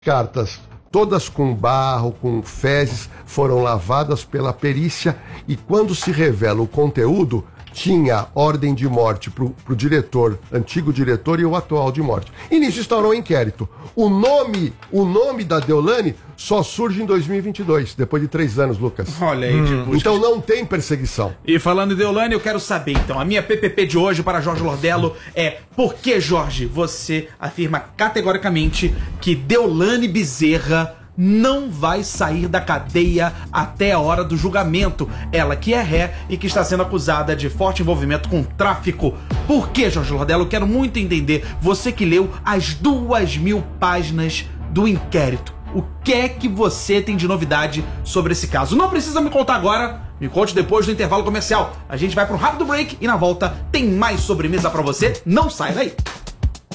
cartas, todas com barro, com fezes, foram lavadas pela perícia e quando se revela o conteúdo, tinha ordem de morte pro diretor, antigo diretor e o atual de morte. E nisso instaurou um inquérito. O nome da Deolane só surge em 2022, depois de 3 anos, Lucas. Olha aí, tipo, então não tem perseguição. E falando em Deolane, eu quero saber, então, a minha PPP de hoje para Jorge Lordello é: por que, Jorge, você afirma categoricamente que Deolane Bezerra não vai sair da cadeia até a hora do julgamento? Ela que é ré e que está sendo acusada de forte envolvimento com tráfico. Por que, Jorge Lordello? Eu quero muito entender. Você que leu as 2.000 páginas do inquérito. O que é que você tem de novidade sobre esse caso? Não precisa me contar agora, me conte depois do intervalo comercial. A gente vai para um rápido break e na volta tem mais sobremesa para você. Não sai daí!